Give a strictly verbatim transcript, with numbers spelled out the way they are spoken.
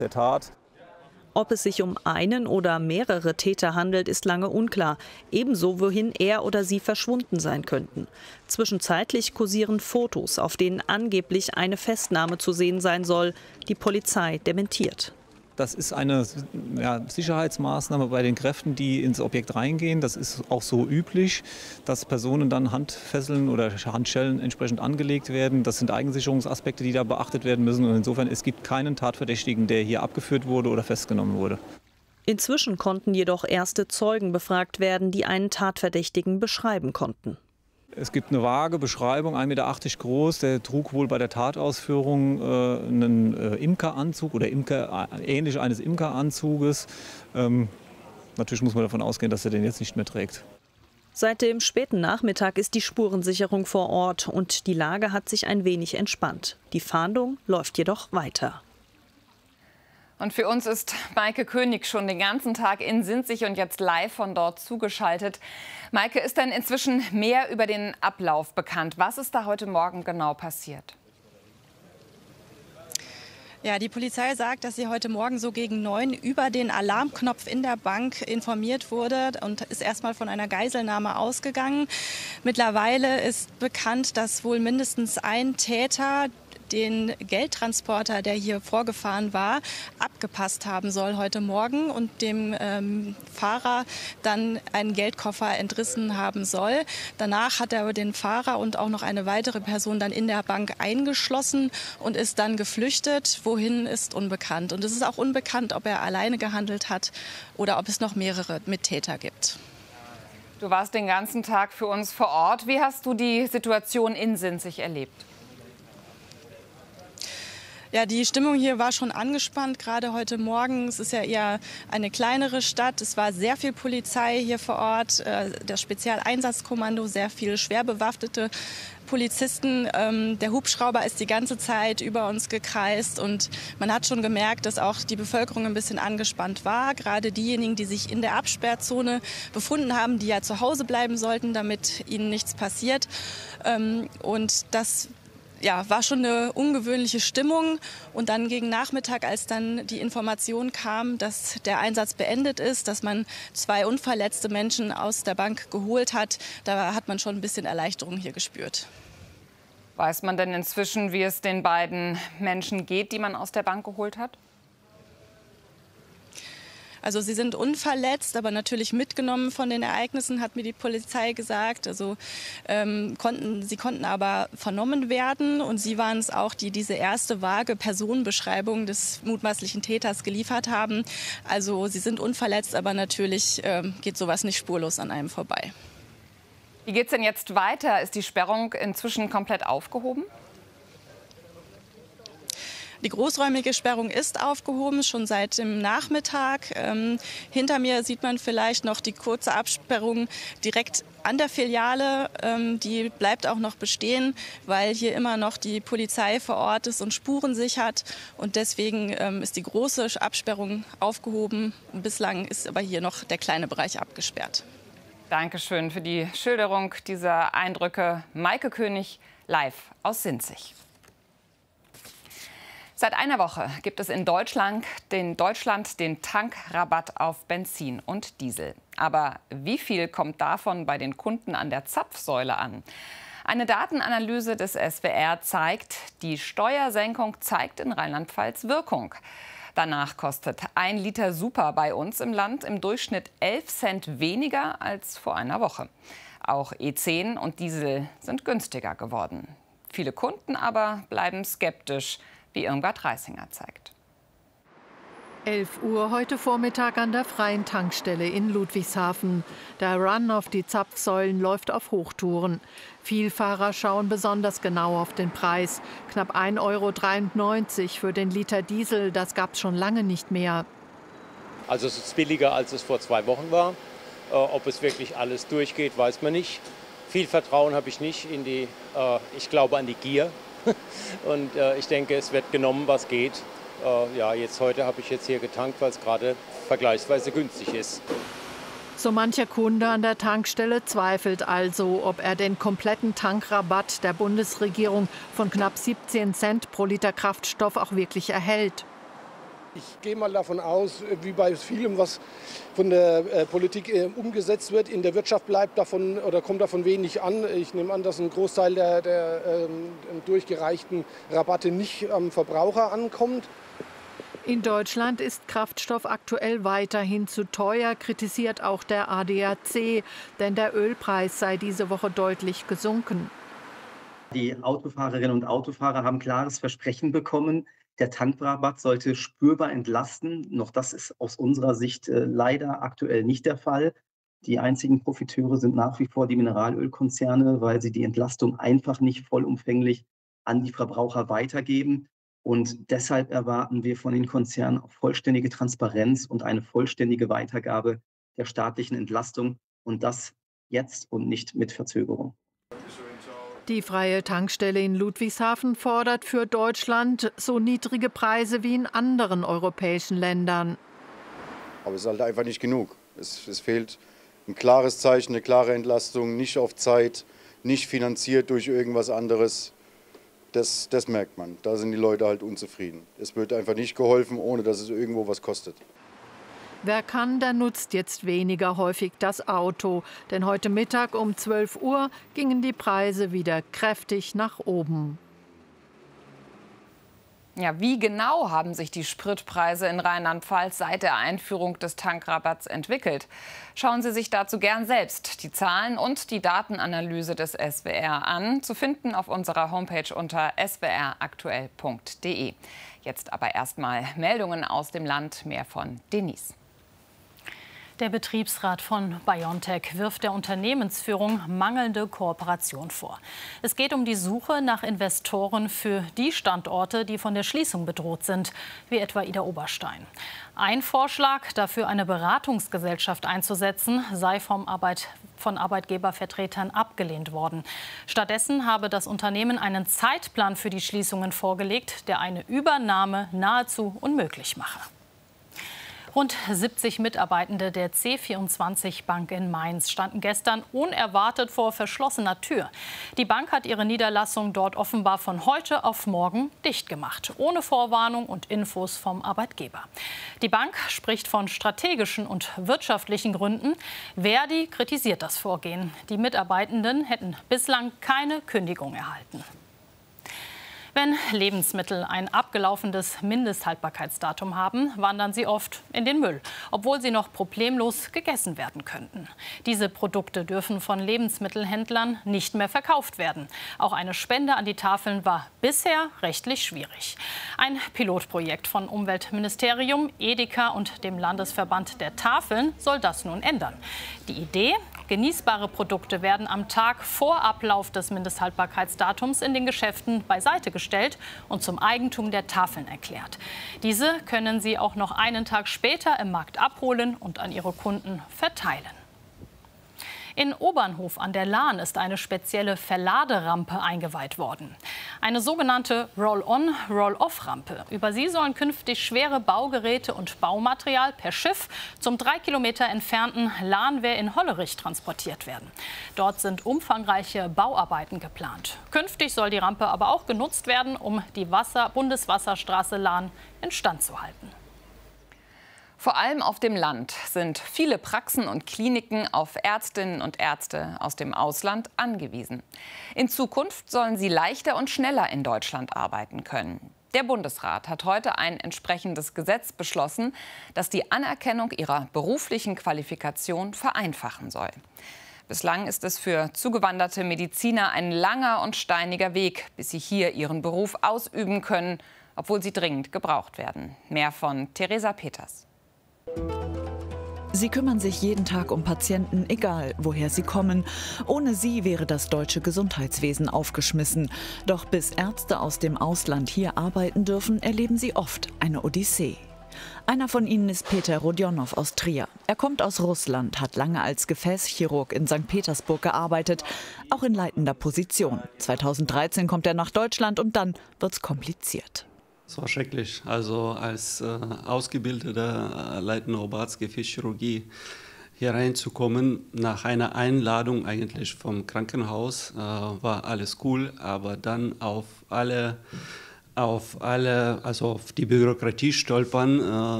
der Tat. Ob es sich um einen oder mehrere Täter handelt, ist lange unklar. Ebenso, wohin er oder sie verschwunden sein könnten. Zwischenzeitlich kursieren Fotos, auf denen angeblich eine Festnahme zu sehen sein soll. Die Polizei dementiert. Das ist eine ja, Sicherheitsmaßnahme bei den Kräften, die ins Objekt reingehen. Das ist auch so üblich, dass Personen dann Handfesseln oder Handschellen entsprechend angelegt werden. Das sind Eigensicherungsaspekte, die da beachtet werden müssen. Und insofern, es gibt keinen Tatverdächtigen, der hier abgeführt wurde oder festgenommen wurde. Inzwischen konnten jedoch erste Zeugen befragt werden, die einen Tatverdächtigen beschreiben konnten. Es gibt eine vage Beschreibung, ein Meter achtzig groß, der trug wohl bei der Tatausführung äh, einen äh, Imkeranzug oder Imker, äh, ähnlich eines Imkeranzuges. Ähm, natürlich muss man davon ausgehen, dass er den jetzt nicht mehr trägt. Seit dem späten Nachmittag ist die Spurensicherung vor Ort und die Lage hat sich ein wenig entspannt. Die Fahndung läuft jedoch weiter. Und für uns ist Maike König schon den ganzen Tag in Sinzig und jetzt live von dort zugeschaltet. Maike, ist denn inzwischen mehr über den Ablauf bekannt? Was ist da heute Morgen genau passiert? Ja, die Polizei sagt, dass sie heute Morgen so gegen neun über den Alarmknopf in der Bank informiert wurde und ist erstmal von einer Geiselnahme ausgegangen. Mittlerweile ist bekannt, dass wohl mindestens ein Täter den Geldtransporter, der hier vorgefahren war, abgepasst haben soll heute Morgen und dem ähm, Fahrer dann einen Geldkoffer entrissen haben soll. Danach hat er den Fahrer und auch noch eine weitere Person dann in der Bank eingeschlossen und ist dann geflüchtet. Wohin, ist unbekannt. Und es ist auch unbekannt, ob er alleine gehandelt hat oder ob es noch mehrere Mittäter gibt. Du warst den ganzen Tag für uns vor Ort. Wie hast du die Situation in Sinzig erlebt? Ja, die Stimmung hier war schon angespannt, gerade heute Morgen. Es ist ja eher eine kleinere Stadt. Es war sehr viel Polizei hier vor Ort, das Spezialeinsatzkommando, sehr viele schwer bewaffnete Polizisten. Der Hubschrauber ist die ganze Zeit über uns gekreist und man hat schon gemerkt, dass auch die Bevölkerung ein bisschen angespannt war. Gerade diejenigen, die sich in der Absperrzone befunden haben, die ja zu Hause bleiben sollten, damit ihnen nichts passiert. Und das Ja, war schon eine ungewöhnliche Stimmung. Und dann gegen Nachmittag, als dann die Information kam, dass der Einsatz beendet ist, dass man zwei unverletzte Menschen aus der Bank geholt hat, da hat man schon ein bisschen Erleichterung hier gespürt. Weiß man denn inzwischen, wie es den beiden Menschen geht, die man aus der Bank geholt hat? Also sie sind unverletzt, aber natürlich mitgenommen von den Ereignissen, hat mir die Polizei gesagt. Also ähm, konnten, sie konnten aber vernommen werden und sie waren es auch, die diese erste vage Personenbeschreibung des mutmaßlichen Täters geliefert haben. Also sie sind unverletzt, aber natürlich ähm, geht sowas nicht spurlos an einem vorbei. Wie geht es denn jetzt weiter? Ist die Sperrung inzwischen komplett aufgehoben? Die großräumige Sperrung ist aufgehoben, schon seit dem Nachmittag. Ähm, hinter mir sieht man vielleicht noch die kurze Absperrung direkt an der Filiale. Ähm, die bleibt auch noch bestehen, weil hier immer noch die Polizei vor Ort ist und Spuren sichert. Und deswegen ähm, ist die große Absperrung aufgehoben. Bislang ist aber hier noch der kleine Bereich abgesperrt. Dankeschön für die Schilderung dieser Eindrücke. Maike König, live aus Sinzig. Seit einer Woche gibt es in Deutschland den, Deutschland den Tankrabatt auf Benzin und Diesel. Aber wie viel kommt davon bei den Kunden an der Zapfsäule an? Eine Datenanalyse des S W R zeigt, die Steuersenkung zeigt in Rheinland-Pfalz Wirkung. Danach kostet ein Liter Super bei uns im Land im Durchschnitt elf Cent weniger als vor einer Woche. Auch E zehn und Diesel sind günstiger geworden. Viele Kunden aber bleiben skeptisch, wie Irmgard Reisinger zeigt. elf Uhr heute Vormittag an der freien Tankstelle in Ludwigshafen. Der Run auf die Zapfsäulen läuft auf Hochtouren. Vielfahrer schauen besonders genau auf den Preis. Knapp ein Euro dreiundneunzig für den Liter Diesel, das gab es schon lange nicht mehr. Also es ist billiger, als es vor zwei Wochen war. Äh, ob es wirklich alles durchgeht, weiß man nicht. Viel Vertrauen habe ich nicht in die, äh, ich glaube an die Gier. Und äh, ich denke, es wird genommen, was geht. Äh, ja, jetzt heute habe ich jetzt hier getankt, weil es gerade vergleichsweise günstig ist. So mancher Kunde an der Tankstelle zweifelt also, ob er den kompletten Tankrabatt der Bundesregierung von knapp siebzehn Cent pro Liter Kraftstoff auch wirklich erhält. Ich gehe mal davon aus, wie bei vielem, was von der äh, Politik äh, umgesetzt wird, in der Wirtschaft bleibt davon oder kommt davon wenig an. Ich nehme an, dass ein Großteil der, der ähm, durchgereichten Rabatte nicht am Verbraucher ankommt. In Deutschland ist Kraftstoff aktuell weiterhin zu teuer, kritisiert auch der A D A C, denn der Ölpreis sei diese Woche deutlich gesunken. Die Autofahrerinnen und Autofahrer haben klares Versprechen bekommen. Der Tankrabatt sollte spürbar entlasten. Noch das ist aus unserer Sicht äh, leider aktuell nicht der Fall. Die einzigen Profiteure sind nach wie vor die Mineralölkonzerne, weil sie die Entlastung einfach nicht vollumfänglich an die Verbraucher weitergeben. Und deshalb erwarten wir von den Konzernen auch vollständige Transparenz und eine vollständige Weitergabe der staatlichen Entlastung. Und das jetzt und nicht mit Verzögerung. Die freie Tankstelle in Ludwigshafen fordert für Deutschland so niedrige Preise wie in anderen europäischen Ländern. Aber es ist halt einfach nicht genug. Es, es fehlt ein klares Zeichen, eine klare Entlastung, nicht auf Zeit, nicht finanziert durch irgendwas anderes. Das, das merkt man. Da sind die Leute halt unzufrieden. Es wird einfach nicht geholfen, ohne dass es irgendwo was kostet. Wer kann, der nutzt jetzt weniger häufig das Auto. Denn heute Mittag um zwölf Uhr gingen die Preise wieder kräftig nach oben. Ja, wie genau haben sich die Spritpreise in Rheinland-Pfalz seit der Einführung des Tankrabatts entwickelt? Schauen Sie sich dazu gern selbst die Zahlen und die Datenanalyse des S W R an, zu finden auf unserer Homepage unter s w r aktuell punkt d e. Jetzt aber erstmal Meldungen aus dem Land, mehr von Denise. Der Betriebsrat von BioNTech wirft der Unternehmensführung mangelnde Kooperation vor. Es geht um die Suche nach Investoren für die Standorte, die von der Schließung bedroht sind, wie etwa Ida Oberstein. Ein Vorschlag, dafür eine Beratungsgesellschaft einzusetzen, sei vom Arbeit, von Arbeitgebervertretern abgelehnt worden. Stattdessen habe das Unternehmen einen Zeitplan für die Schließungen vorgelegt, der eine Übernahme nahezu unmöglich mache. Rund siebzig Mitarbeitende der C vierundzwanzig Bank in Mainz standen gestern unerwartet vor verschlossener Tür. Die Bank hat ihre Niederlassung dort offenbar von heute auf morgen dicht gemacht, ohne Vorwarnung und Infos vom Arbeitgeber. Die Bank spricht von strategischen und wirtschaftlichen Gründen. Verdi kritisiert das Vorgehen. Die Mitarbeitenden hätten bislang keine Kündigung erhalten. Wenn Lebensmittel ein abgelaufenes Mindesthaltbarkeitsdatum haben, wandern sie oft in den Müll, obwohl sie noch problemlos gegessen werden könnten. Diese Produkte dürfen von Lebensmittelhändlern nicht mehr verkauft werden. Auch eine Spende an die Tafeln war bisher rechtlich schwierig. Ein Pilotprojekt von Umweltministerium, Edeka und dem Landesverband der Tafeln soll das nun ändern. Die Idee: Genießbare Produkte werden am Tag vor Ablauf des Mindesthaltbarkeitsdatums in den Geschäften beiseite gestellt und zum Eigentum der Tafeln erklärt. Diese können Sie auch noch einen Tag später im Markt abholen und an Ihre Kunden verteilen. In Obernhof an der Lahn ist eine spezielle Verladerampe eingeweiht worden. Eine sogenannte Roll-on, Roll-off-Rampe. Über sie sollen künftig schwere Baugeräte und Baumaterial per Schiff zum drei Kilometer entfernten Lahnwehr in Hollerich transportiert werden. Dort sind umfangreiche Bauarbeiten geplant. Künftig soll die Rampe aber auch genutzt werden, um die Wasser Bundeswasserstraße Lahn instand zu halten. Vor allem auf dem Land sind viele Praxen und Kliniken auf Ärztinnen und Ärzte aus dem Ausland angewiesen. In Zukunft sollen sie leichter und schneller in Deutschland arbeiten können. Der Bundesrat hat heute ein entsprechendes Gesetz beschlossen, das die Anerkennung ihrer beruflichen Qualifikation vereinfachen soll. Bislang ist es für zugewanderte Mediziner ein langer und steiniger Weg, bis sie hier ihren Beruf ausüben können, obwohl sie dringend gebraucht werden. Mehr von Theresa Peters. Sie kümmern sich jeden Tag um Patienten, egal woher sie kommen. Ohne sie wäre das deutsche Gesundheitswesen aufgeschmissen. Doch bis Ärzte aus dem Ausland hier arbeiten dürfen, erleben sie oft eine Odyssee. Einer von ihnen ist Peter Rodionow aus Trier. Er kommt aus Russland, hat lange als Gefäßchirurg in Sankt Petersburg gearbeitet, auch in leitender Position. zweitausenddreizehn kommt er nach Deutschland und dann wird's kompliziert. Es war schrecklich. Also als äh, ausgebildeter äh, leitender Oberarzt Gefäßchirurgie hier reinzukommen, nach einer Einladung eigentlich vom Krankenhaus, äh, war alles cool, aber dann auf alle auf alle, also auf die Bürokratie stolpern,